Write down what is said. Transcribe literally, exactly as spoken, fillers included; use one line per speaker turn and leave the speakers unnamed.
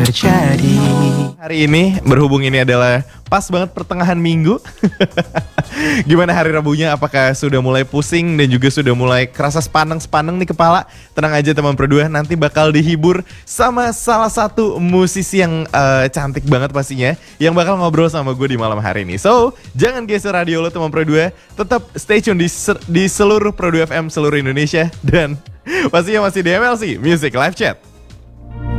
terjadi.
Hari ini berhubung ini adalah pas banget pertengahan minggu. Gimana hari Rabunya? Apakah sudah mulai pusing dan juga sudah mulai kerasa sepaneng-sepaneng nih kepala? Tenang aja teman Pro dua, nanti bakal dihibur sama salah satu musisi yang uh, cantik banget pastinya, yang bakal ngobrol sama gue di malam hari ini. So, jangan geser radio lo teman Pro dua, tetap stay tune di, di seluruh Pro dua F M seluruh Indonesia. Dan pastinya masih di M L C Music Live Chat.